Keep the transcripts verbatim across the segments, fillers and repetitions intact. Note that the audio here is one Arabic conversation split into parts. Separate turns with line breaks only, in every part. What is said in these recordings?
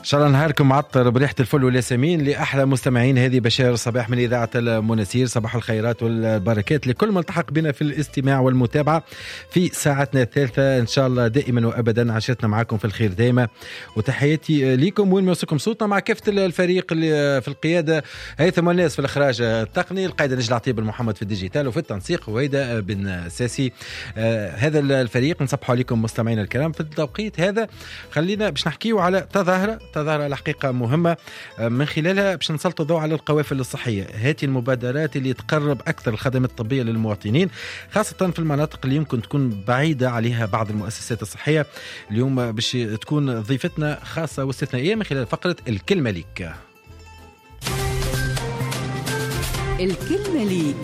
ان شاء الله نهاركم معطر بريحه الفل والياسمين لاحلى مستمعين هذه بشير الصباح من اذاعه المناسير. صباح الخيرات والبركات لكل ملتحق بنا في الاستماع والمتابعه في ساعتنا الثالثه ان شاء الله دائما وابدا. عشتنا معكم في الخير دائما وتحياتي لكم وين ما وصلكم صوتنا مع كافه الفريق اللي في القياده، هيثم والناس في الاخراج التقني، القائد نجل عطيب محمد في الديجيتال وفي التنسيق وهيدا بن ساسي. آه هذا الفريق نصبحوا عليكم مستمعينا الكرام في التوقيت هذا. خلينا باش نحكيوا على تظاهره تظاهره الحقيقه مهمه من خلالها باش نسلط الضوء على القوافل الصحيه، هذه المبادرات اللي تقرب اكثر الخدمات الطبيه للمواطنين خاصه في المناطق اللي يمكن تكون بعيده عليها بعض المؤسسات الصحيه. اليوم باش تكون ضيفتنا خاصه واستثنائيه من خلال فقره الكلمه ليك.
الكلمه ليك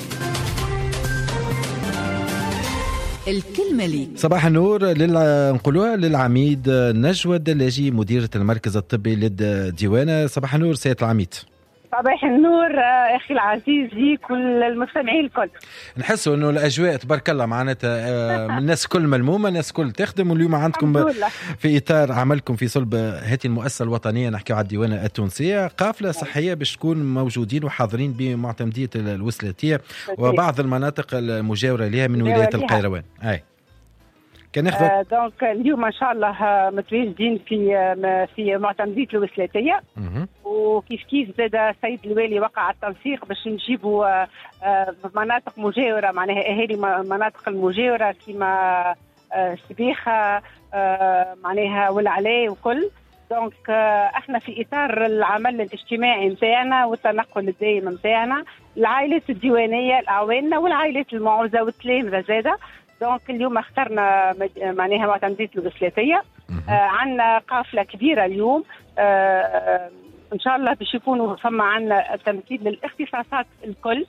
الكلمة ليك.
صباح النور لل... نقولوها للعميد نجوى الدلاجي مديرة المركز الطبي للديوانة. صباح النور سيادة العميد.
صباح النور اخي العزيز ليك والمستمعين الكل.
نحسوا انه الاجواء تبارك الله معناتها الناس كل ملمومه، الناس كل تخدم، واليوم عندكم في اطار عملكم في صلب هذه المؤسسه الوطنيه نحكيو على الديوانه التونسيه قافله صحيه باش تكون موجودين وحاضرين بمعتمديه الوسلاتيه وبعض المناطق المجاوره لها من ولايه القيروان. اي كان ناخذ
آه دونك اليوم ان شاء الله متواجدين في في معتمديه الوسلاتيه، وكيف كيف زاد السيد الوالي وقع على التنسيق باش نجيبوا آه مناطق مجاوره، معناها اهالي مناطق المجاوره كما آه سبيخه آه معناها والعلاء وكل. دونك آه احنا في اطار العمل الاجتماعي نتاعنا والتنقل الدائم نتاعنا العائلات الديوانيه الاعواننا والعائلات المعوزه والتلامذه زاده. دونك اليوم اخترنا معناها معتمدية الوسلاتية. آه عندنا قافلة كبيرة اليوم آه إن شاء الله باش يكونوا ثم عندنا تمثيل للاختصاصات الكل.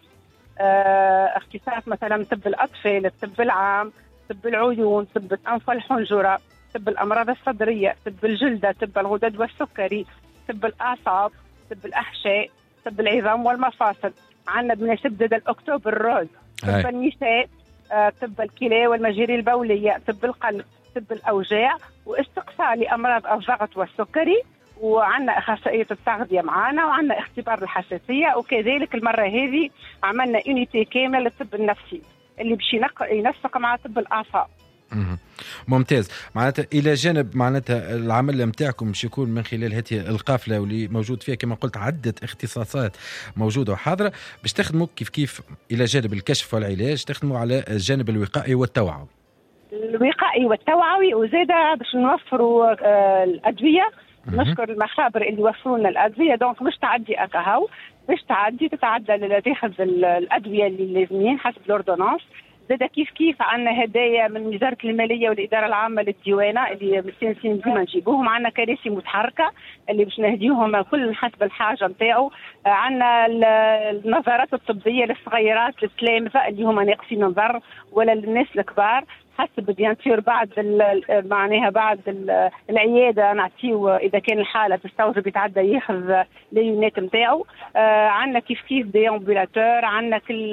آه اختصاص مثلا طب الأطفال، الطب العام، طب العيون، طب الأنف والحنجرة، طب الأمراض الصدرية، طب الجلدة، طب الغدد والسكري، طب الأعصاب، طب الأحشاء، طب العظام والمفاصل. عندنا بمناسبة الأكتوبر الروز طب النساء، طب الكلى والمجاري البولية، طب القلب، طب الأوجاع، واستقصاء لأمراض الضغط والسكري، وعندنا أخصائية التغذية معانا، وعندنا اختبار الحساسية. وكذلك المرة هذه عملنا يونيتي كاملة للطب النفسي اللي باش ينسق مع طب الأعصاب.
ممتاز. معناتها الى جانب معناتها العمل نتاعكم باش يكون من خلال هذه القافله واللي موجود فيها كما قلت عده اختصاصات موجوده وحاضره باش تخدموا كيف كيف الى جانب الكشف والعلاج تخدموا على الجانب الوقائي والتوعوي.
الوقائي والتوعوي وزاده باش نوفروا آه الادويه. نشكر المخابر اللي وفروا لنا الادويه. دونك مش تعدي اكاهو، باش تعدي تتعدى تاخذ الادويه اللي لازمين حسب الاوردونانس. زاد كيف كيف عندنا هدايا من وزارة المالية والإدارة العامة للديوانة اللي مستانسين ديما نجيبوهم. عندنا كراسي متحركة اللي باش نهديوهم كل حسب الحاجة نتاعو. عندنا النظارات الطبية للصغيرات للتلامذة اللي هما ناقصين نظر ولا للناس الكبار حسب بيان سور بعد معناها بعد العياده نعطيو اذا كان الحاله تستوجب يتعدى ياخذ ليونات نتاعو. آه عندنا كيف كيف دي امبولاتور، عندنا كل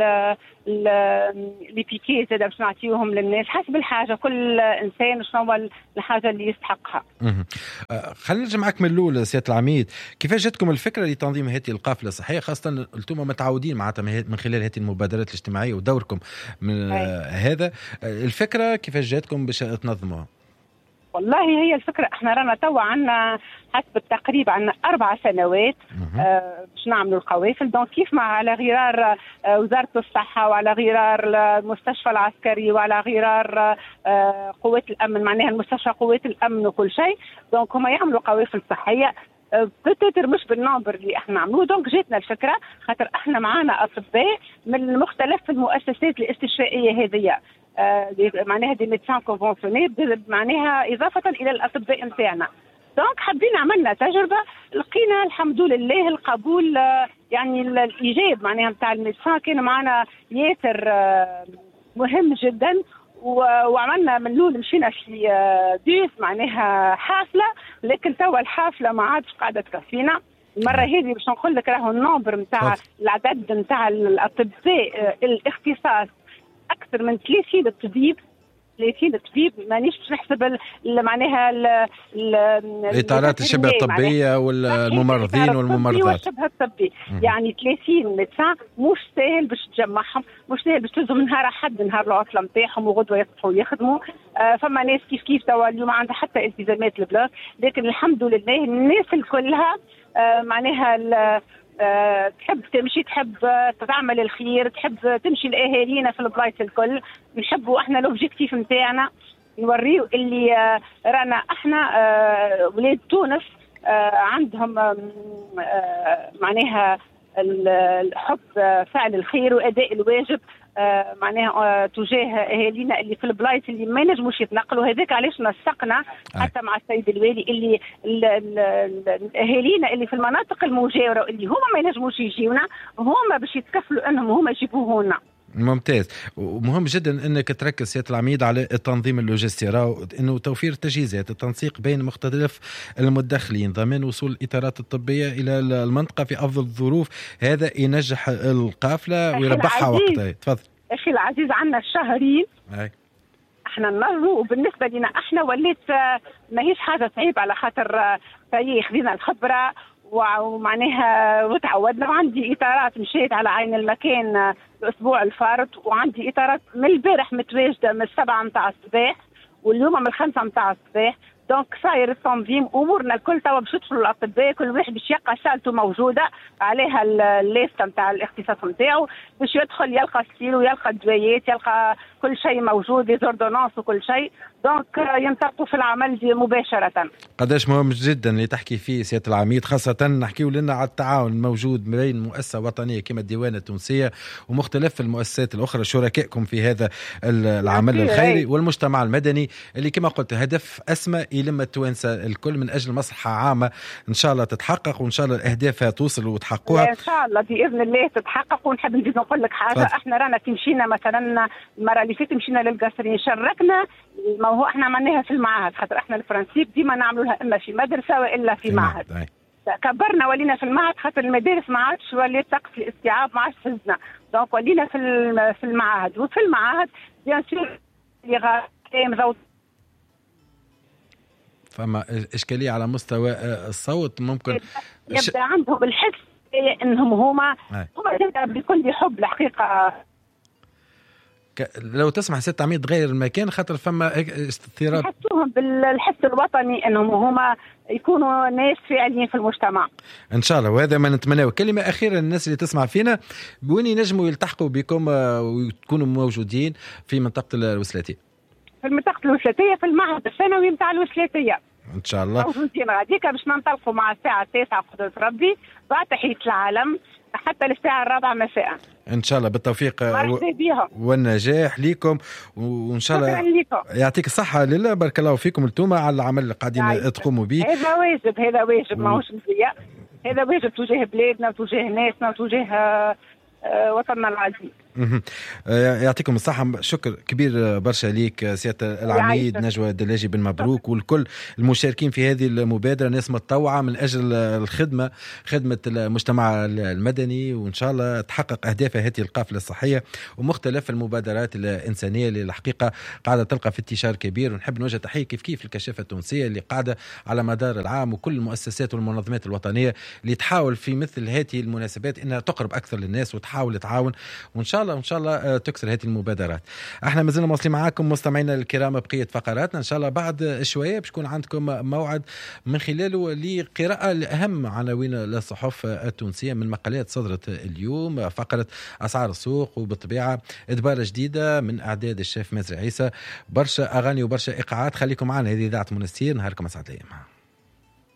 لي بيكي زاد باش نعطيوهم للناس حسب الحاجه، كل انسان شنو الحاجه اللي يستحقها.
آه خلينا نرجع معك من الاول سياده العميد، كيفاش جاتكم الفكره لتنظيم هذه القافله الصحيه، خاصه انتم متعودين معناتها من خلال هذه المبادرات الاجتماعيه ودوركم من آه هذا الفكره، كيفاش جاتكم باش تنظموها؟
والله هي الفكرة احنا رانا توا عنا حسب التقريب عنا أربع سنوات آه باش نعملوا القوافل. دونك كيف مع على غرار آه وزارة الصحة وعلى غرار المستشفى العسكري وعلى غرار آه قوات الأمن، معناها المستشفى قوات الأمن وكل شيء. دونك هما يعملوا قوافل صحية بتتر مش بالنمبر اللي احنا عملوه. دونك جاتنا الفكرة خاطر احنا معانا أطباء من مختلف المؤسسات الاستشفائية هذه آه معناها دي ميدسان كونفونسيونيل معناها إضافة إلى الأطباء نتاعنا. دونك حابين عملنا تجربة لقينا الحمد لله القبول آه يعني الإيجاب معناها نتاع الميدسان كان معنا ياسر آه مهم جدا. وعملنا من الاول مشينا في آه ديس معناها حافلة، لكن توا الحافلة ما عادش قاعدة تكفينا. المرة هذه باش نقول لك راهو النمبر نتاع العدد نتاع الأطباء آه الاختصاص أكثر من ثلاثين طبيب ثلاثين طبيب، مانيش باش نحسب معناها
الاطارات الشبه الطبيه والممرضين والممرضات
شبه الطبي. يعني ثلاثين ميدسان مش سهل باش تجمعهم، مش سهل باش تلزم نهار حد نهار العطله نتاعهم وغدوه يصحوا يخدموا. آه فما ناس كيف كيف توا اليوم عندها حتى التزامات البلاص، لكن الحمد لله الناس الكلها آه معناها أه تحب تمشي، تحب تعمل الخير، تحب تمشي لاهالينا في البلايص الكل. نحبوا احنا الاوبجيكتيف نتاعنا نوريو اللي آه رانا احنا آه ولاد تونس آه عندهم آه معناها الحب آه فعل الخير واداء الواجب آه معناها آه تجاه اهالينا اللي في البلايص اللي ما ينجموش يتنقلوا. هذاك علاش نسقنا حتى مع السيد الوالي اللي اهالينا اللي في المناطق المجاوره اللي هما ما ينجموش يجيونا هما باش يتكفلوا انهم هما يجيبوه لنا.
ممتاز. ومهم جدا انك تركز سيادة العميد على التنظيم اللوجستي، انه توفير التجهيزات، التنسيق بين مختلف المدخلين، ضمان وصول الاطارات الطبيه الى المنطقه في افضل الظروف، هذا ينجح القافله ويربحها وقتها. تفضل
اخي العزيز. عندنا الشهرين
أي.
احنا نمروا، وبالنسبه لنا احنا وليت ماهيش حاجه صعيبه على خاطر خذينا الخبره ومعناها وتعودنا. وعندي اطارات مشيت على عين المكان الاسبوع الفارط، وعندي اطارات من البارح متواجده من السبعه متاع الصباح واليوم من الخمسه متاع الصباح. دونك صاير التنظيم، امورنا الكل توا باش يدخلوا الاطباء كل واحد باش يلقى سالته موجوده عليها الليسته نتاع الاختصاص نتاعو، باش يدخل يلقى ستيلو، يلقى الدويات، يلقى كل شيء موجود، لي زوردونانس وكل شيء. دونك ينطلقوا في العمل مباشره.
قداش مهم جدا اللي تحكي فيه سياده العميد، خاصه نحكيو لنا على التعاون الموجود بين مؤسسه وطنيه كما الديوان التونسيه ومختلف المؤسسات الاخرى، شركائكم في هذا العمل الخيري والمجتمع المدني اللي كما قلت هدف اسمى يلم التوانسه الكل من اجل مصلحه عامه ان شاء الله تتحقق، وان شاء الله الاهداف توصل وتحققوها
ان شاء الله باذن الله تتحقق. ونحب نزيد نقول لك حاجه، فضل. احنا رانا كي مشينا مثلا المره اللي فاتت مشينا للقصرين شاركنا، ما هو احنا عملناها في المعهد خاطر احنا الفرنسيب ديما نعملوا لها اما في مدرسه والا في معهد. كبرنا ولينا في المعهد خاطر المدارس ما عادش ولات سقف الاستيعاب ما عادش فزنا، دونك ولينا في في المعاهد. وفي المعاهد بيان سور اللي
فما إشكالية على مستوى الصوت ممكن
يبدأ عندهم الحس إنهم هما هما بكل حب الحقيقة.
لو تسمح سيادة عميد تغير المكان خاطر فما استثيرات،
يحسوهم بالحس الوطني إنهم هما يكونوا ناس فاعلين في المجتمع
إن شاء الله، وهذا ما نتمناه. كلمة أخيرة للناس اللي تسمع فينا، بوين ينجموا يلتحقوا بكم وتكونوا موجودين في منطقة الوسلاتية؟
في المنطقة الوسلاتية في المعهد الثانوي متاع الوسلاتية
ان شاء الله
موجودين غاديك باش ننطلقوا مع الساعه التاسعة بقدرة ربي بعد تحية العالم حتى للساعه الرابعة مساء
ان شاء الله بالتوفيق
و...
والنجاح ليكم، وان شاء الله يعطيك الصحه. لله بارك الله فيكم انتم على العمل اللي قاعدين تقوموا به.
هذا واجب، هذا واجب ماهوش مزية، هذا واجب تجاه بلادنا وتجاه ناسنا وتجاه وطننا العزيز.
يعطيكم الصحة. شكر كبير برشا ليك سيادة العميد نجوى الدلاجي بن مبروك والكل المشاركين في هذه المبادرة، ناس متطوعة من أجل الخدمة خدمة المجتمع المدني، وإن شاء الله تحقق أهداف هذه القافلة الصحية ومختلف المبادرات الإنسانية اللي الحقيقة قاعدة تلقى في انتشار كبير. ونحب نوجه تحية كيف كيف الكشافة التونسية اللي قاعدة على مدار العام وكل المؤسسات والمنظمات الوطنية اللي تحاول في مثل هذه المناسبات إنها تقرب أكثر للناس وتحاول تعاون، وإن شاء الله وإن شاء الله تكسر هذه المبادرات. احنا ما زلنا مواصلين معاكم مستمعينا الكرام بقية فقراتنا. ان شاء الله بعد شوية باش يكون عندكم موعد من خلاله لقراءة لأهم عناوين الصحف التونسية من مقالات صدرت اليوم، فقرة أسعار السوق، وبالطبيعة إدبارة جديدة من أعداد الشيف مازري عيسى، برشا أغاني وبرشا إيقاعات. خليكم معنا، هذه إذاعة منستير، نهاركم أسعد الأيام.